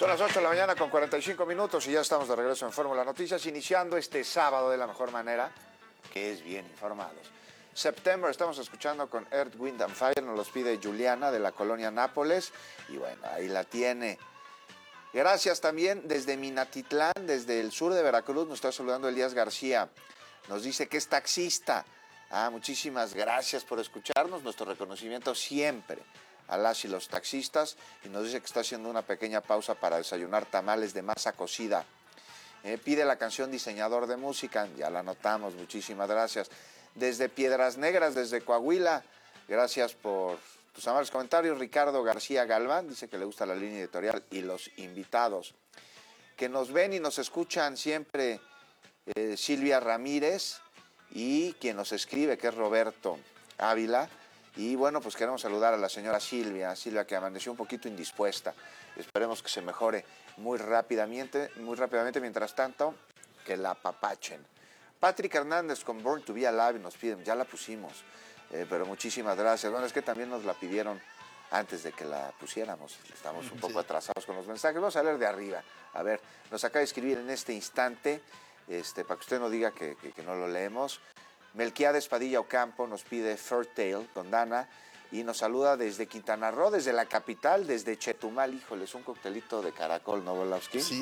Son las 8 de la mañana con 45 minutos y ya estamos de regreso en Fórmula Noticias, iniciando este sábado de la mejor manera, que es bien informados. September, estamos escuchando con Earth, Wind and Fire, nos los pide Juliana de la colonia Nápoles, y bueno, ahí la tiene. Gracias también desde Minatitlán, desde el sur de Veracruz, nos está saludando Elías García, nos dice que es taxista. Muchísimas gracias por escucharnos, nuestro reconocimiento siempre a las y los taxistas, y nos dice que está haciendo una pequeña pausa para desayunar tamales de masa cocida. Pide la canción Diseñador de Música, ya la anotamos, muchísimas gracias. Desde Piedras Negras, desde Coahuila, gracias por tus amables comentarios. Ricardo García Galván dice que le gusta la línea editorial y los invitados. Que nos ven y nos escuchan siempre Silvia Ramírez, y quien nos escribe, que es Roberto Ávila. Y bueno, pues queremos saludar a la señora Silvia que amaneció un poquito indispuesta. Esperemos que se mejore muy rápidamente, mientras tanto, que la apapachen. Patrick Hernández con Born to Be Alive nos piden, ya la pusimos, pero muchísimas gracias. Bueno, es que también nos la pidieron antes de que la pusiéramos. Estamos un poco atrasados con los mensajes. Vamos a leer de arriba. A ver, nos acaba de escribir en este instante, para que usted no diga que no lo leemos. Melquiades Padilla Ocampo nos pide Fur Tale con Dana y nos saluda desde Quintana Roo, desde la capital, desde Chetumal. Híjole, es un coctelito de caracol, ¿no, Volowski? Sí,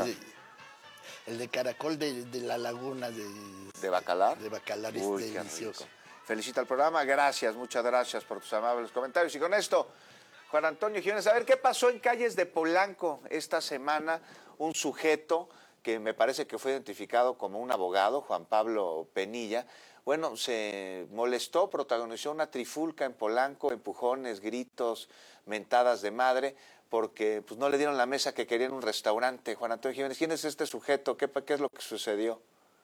el de caracol de la laguna de Bacalar. De Bacalar. Es delicioso. Felicita al programa, gracias, muchas gracias por tus amables comentarios. Y con esto, Juan Antonio Jiménez, a ver qué pasó en calles de Polanco esta semana. Un sujeto que me parece que fue identificado como un abogado, Juan Pablo Penilla, bueno, se molestó, protagonizó una trifulca en Polanco, empujones, gritos, mentadas de madre, porque pues, no le dieron la mesa que quería en un restaurante. Juan Antonio Jiménez, ¿quién es este sujeto? ¿Qué es lo que sucedió?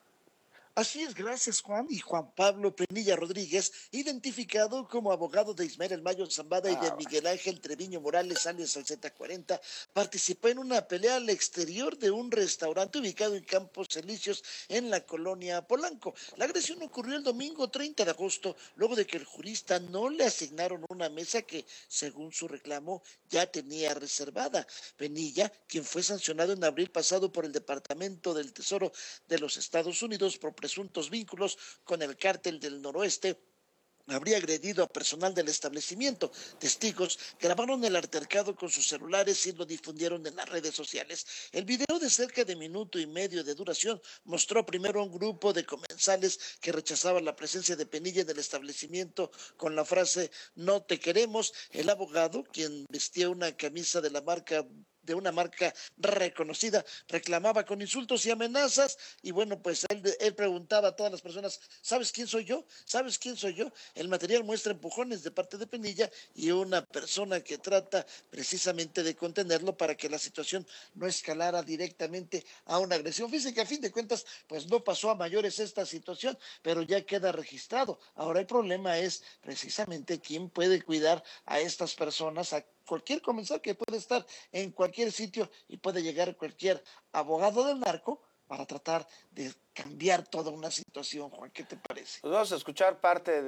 Así es, gracias Juan. Y Juan Pablo Penilla Rodríguez, identificado como abogado de Ismael El Mayo Zambada y de Miguel Ángel Treviño Morales, alias el Z40, participó en una pelea al exterior de un restaurante ubicado en Campos Elíseos, en la colonia Polanco. La agresión ocurrió el domingo 30 de agosto, luego de que el jurista no le asignaron una mesa que, según su reclamo, ya tenía reservada. Penilla, quien fue sancionado en abril pasado por el Departamento del Tesoro de los Estados Unidos por presuntos vínculos con el cártel del Noroeste, habría agredido a personal del establecimiento. Testigos grabaron el altercado con sus celulares y lo difundieron en las redes sociales. El video, de cerca de minuto y medio de duración, mostró primero a un grupo de comensales que rechazaban la presencia de Penilla en el establecimiento con la frase "no te queremos". El abogado, quien vestía una camisa de una marca reconocida, reclamaba con insultos y amenazas, y bueno, pues él preguntaba a todas las personas: ¿sabes quién soy yo? ¿Sabes quién soy yo? El material muestra empujones de parte de Penilla y una persona que trata precisamente de contenerlo para que la situación no escalara directamente a una agresión física. A fin de cuentas, pues no pasó a mayores esta situación, pero ya queda registrado. Ahora el problema es precisamente quién puede cuidar a estas personas, a cualquier comensal que puede estar en cualquier sitio, y puede llegar cualquier abogado del narco para tratar de cambiar toda una situación. Juan, ¿qué te parece? Pues vamos a escuchar parte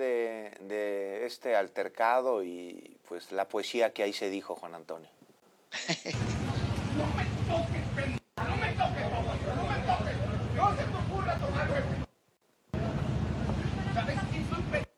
de este altercado y pues la poesía que ahí se dijo, Juan Antonio. No me toques, pendeja, no me toques, no me toques, no se te ocurra tocarme. ¿Sabes quién soy, pendeja?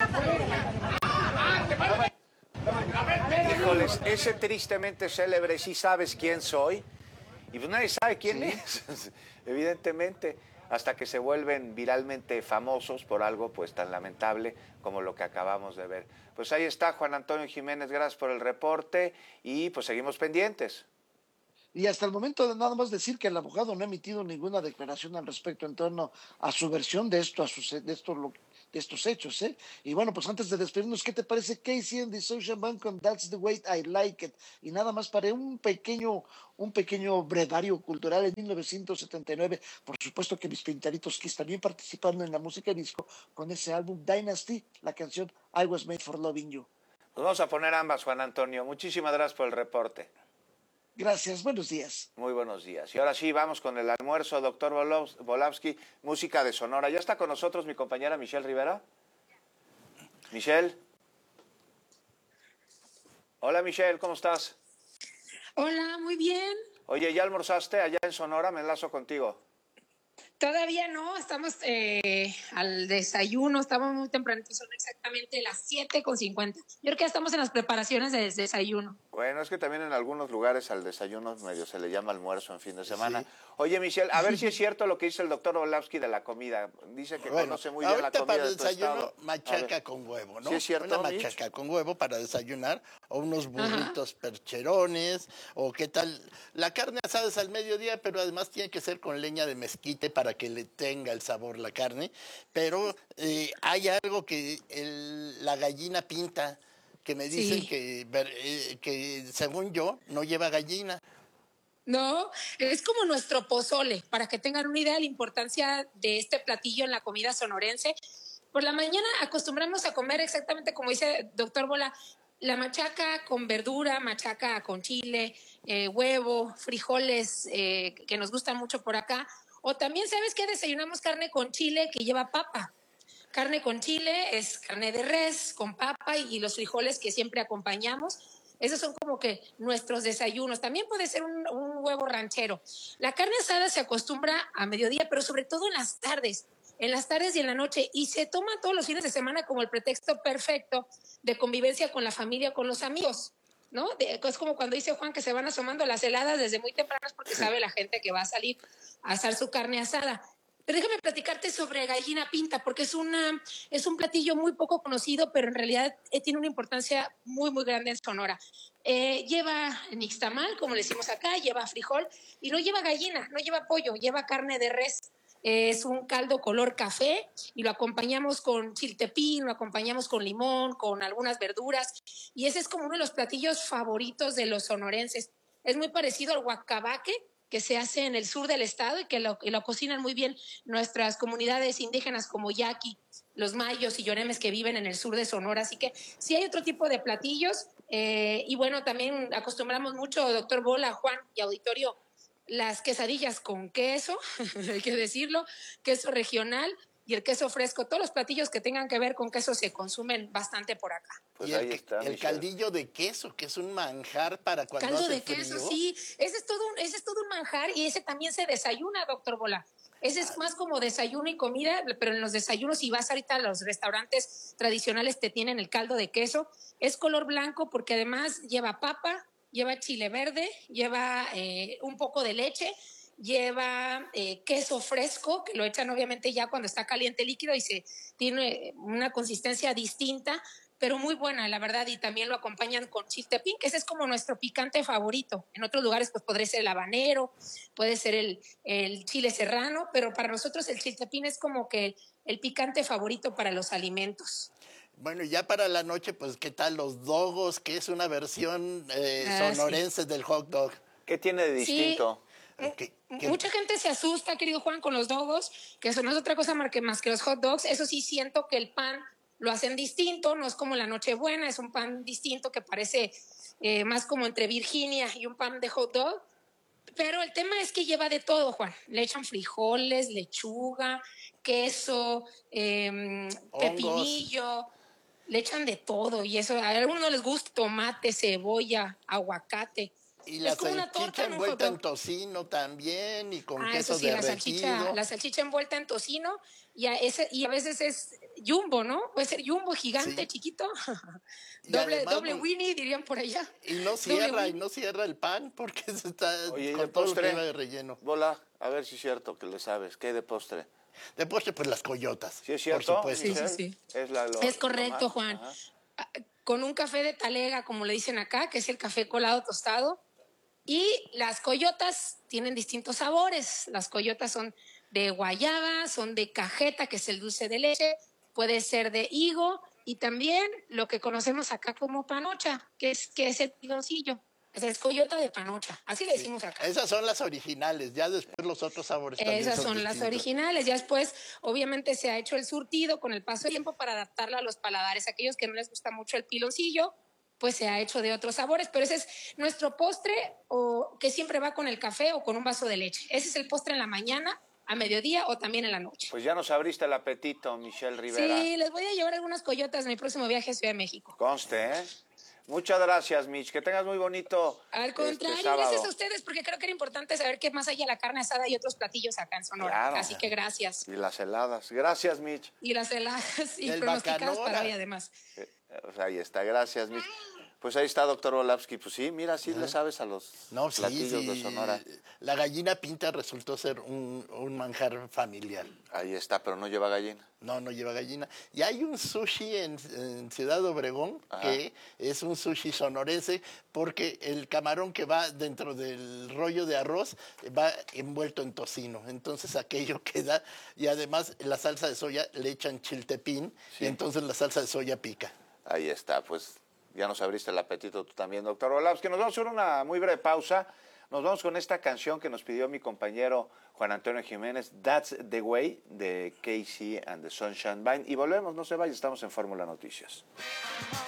Híjoles, ese tristemente célebre "sí sabes quién soy", y pues nadie sabe quién es, evidentemente, hasta que se vuelven viralmente famosos por algo pues tan lamentable como lo que acabamos de ver. Pues ahí está Juan Antonio Jiménez, gracias por el reporte y pues seguimos pendientes. Y hasta el momento, de nada más decir que el abogado no ha emitido ninguna declaración al respecto en torno a su versión de estos hechos, ¿eh? Y bueno, pues antes de despedirnos, ¿qué te parece Casey and the Social Band con That's the Way I Like It? Y nada más para un pequeño brevario cultural. En 1979, por supuesto que mis Pintaritos Kiss también participando en la música disco con ese álbum Dynasty, la canción I Was Made for Loving You. Pues vamos a poner ambas, Juan Antonio. Muchísimas gracias por el reporte. Gracias, buenos días. Muy buenos días. Y ahora sí, vamos con el almuerzo, doctor Volowski, música de Sonora. ¿Ya está con nosotros mi compañera Michelle Rivera? Michelle. Hola, Michelle, ¿cómo estás? Hola, muy bien. Oye, ¿ya almorzaste allá en Sonora? Me enlazo contigo. Todavía no, estamos al desayuno, estamos muy temprano, son exactamente las 7:50. Yo creo que ya estamos en las preparaciones del desayuno. Bueno, es que también en algunos lugares al desayuno medio se le llama almuerzo en fin de semana. Sí. Oye, Michelle, a ver si es cierto lo que dice el doctor Orlovsky de la comida. Dice que conoce muy bien la ahorita comida para de tu desayuno, estado. machaca con huevo, ¿no? ¿Sí es cierto, Una Mitch? machaca con huevo para desayunar, o unos burritos percherones, o qué tal. La carne asada es al mediodía, pero además tiene que ser con leña de mezquite para que le tenga el sabor la carne. Pero hay algo que la gallina pinta, que me dicen Sí. que según yo no lleva gallina. No, es como nuestro pozole, para que tengan una idea de la importancia de este platillo en la comida sonorense. Por la mañana acostumbramos a comer exactamente como dice doctor Bola, la machaca con verdura, machaca con chile, huevo, frijoles, que nos gustan mucho por acá. O también, ¿sabes qué? Desayunamos carne con chile que lleva papa. Carne con chile es carne de res con papa y los frijoles que siempre acompañamos. Esos son como que nuestros desayunos. También puede ser un huevo ranchero. La carne asada se acostumbra a mediodía, pero sobre todo en las tardes y en la noche. Y se toma todos los fines de semana como el pretexto perfecto de convivencia con la familia, con los amigos, ¿no? Es como cuando dice Juan que se van asomando las heladas desde muy tempranas porque sabe la gente que va a salir a asar su carne asada. Pero déjame platicarte sobre gallina pinta, porque es un platillo muy poco conocido, pero en realidad tiene una importancia muy, muy grande en Sonora. Lleva nixtamal, como le decimos acá, lleva frijol, y no lleva gallina, no lleva pollo, lleva carne de res. Es un caldo color café y lo acompañamos con chiltepín, lo acompañamos con limón, con algunas verduras, y ese es como uno de los platillos favoritos de los sonorenses. Es muy parecido al guacabaque, que se hace en el sur del estado y que lo cocinan muy bien nuestras comunidades indígenas como yaqui, los mayos y yoremes que viven en el sur de Sonora. Así que sí hay otro tipo de platillos. Y bueno, también acostumbramos mucho, doctor Bola, Juan y auditorio, las quesadillas con queso, hay que decirlo, queso regional y el queso fresco. Todos los platillos que tengan que ver con queso se consumen bastante por acá. Pues Y ahí está, el Michelle. caldillo de queso, que es un manjar para cuando Caldo hace de queso, frío. sí. Ese es todo un manjar y ese también se desayuna, doctor Bola. Ese es más como desayuno y comida, pero en los desayunos, si vas ahorita a los restaurantes tradicionales, te tienen el caldo de queso. Es color blanco porque además lleva papa, lleva chile verde, lleva un poco de leche, lleva queso fresco, que lo echan obviamente ya cuando está caliente líquido y se tiene una consistencia distinta, pero muy buena, la verdad, y también lo acompañan con chiltepín, que ese es como nuestro picante favorito. En otros lugares, pues podría ser el habanero, puede ser el chile serrano, pero para nosotros el chiltepín es como que el picante favorito para los alimentos. Bueno, y ya para la noche, pues, ¿qué tal los dogos? Que es una versión Ah, sonorense del hot dog. ¿Qué tiene de distinto? Mucha gente se asusta, querido Juan, con los dogos, que eso no es otra cosa más que los hot dogs. Eso sí, siento que el pan lo hacen distinto, no es como la Nochebuena, es un pan distinto que parece más como entre Virginia y un pan de hot dog. Pero el tema es que lleva de todo, Juan. Le echan frijoles, lechuga, queso, pepinillo, le echan de todo. Y eso, a algunos no les gusta tomate, cebolla, aguacate. Y la Es como una torta salchicha en un hot envuelta en dog. tocino también y con Ah, eso queso sí, derretido. la salchicha envuelta en tocino y a veces es jumbo, ¿no? Puede ser jumbo gigante, Sí. chiquito. Y además, Doble Winnie, dirían por allá. y no Doble cierra, y Winnie. no cierra el pan porque se está Oye, ¿y de con todo lo que postre? lleva de relleno. Bola, a ver si es cierto que le sabes. ¿Qué hay de postre? De postre, pues las coyotas. ¿Sí es Por cierto? supuesto. Sí, sí, Michelle? sí. Es, Es correcto, más? Juan. Ajá. Con un café de talega, como le dicen acá, que es el café colado tostado. Y las coyotas tienen distintos sabores. Las coyotas son de guayaba, son de cajeta, que es el dulce de leche, puede ser de higo y también lo que conocemos acá como panocha, que es el piloncillo. Esa es coyota de panocha, así le decimos acá. Esas son las originales, ya después los otros sabores también Esas son son las distintos. originales. Ya después, obviamente, se ha hecho el surtido con el paso del tiempo para adaptarla a los paladares. Aquellos que no les gusta mucho el piloncillo, pues se ha hecho de otros sabores. Pero ese es nuestro postre o que siempre va con el café o con un vaso de leche. Ese es el postre en la mañana, a mediodía o también en la noche. Pues ya nos abriste el apetito, Michelle Rivera. Sí, les voy a llevar algunas coyotas en mi próximo viaje a Ciudad de México. Conste, ¿eh? Muchas gracias, Mitch. Que tengas muy bonito. Al contrario, sábado. gracias a ustedes, porque creo que era importante saber que más allá de la carne asada hay otros platillos acá en Sonora. Claro. Así que gracias. Y las heladas. Gracias, Mitch. Y las heladas y El pronosticadas bacanora. para hoy, además. O sea, ahí está. Gracias, Mitch. Pues ahí está, doctor Volapsky. Pues sí, mira, sí le sabes a los No, sí, platillos sí. de Sonora. La gallina pinta resultó ser un manjar familiar. Ahí está, pero no lleva gallina. No, no lleva gallina. Y hay un sushi en Ciudad Obregón que es un sushi sonorense porque el camarón que va dentro del rollo de arroz va envuelto en tocino. Entonces aquello queda, y además la salsa de soya le echan chiltepín y entonces la salsa de soya pica. Ahí está, pues ya nos abriste el apetito tú también, doctor Volapsky. Nos vamos a hacer una muy breve pausa. Nos vamos con esta canción que nos pidió mi compañero Juan Antonio Jiménez, That's the Way, de Casey and the Sunshine Band. Y volvemos, no se vaya, estamos en Fórmula Noticias.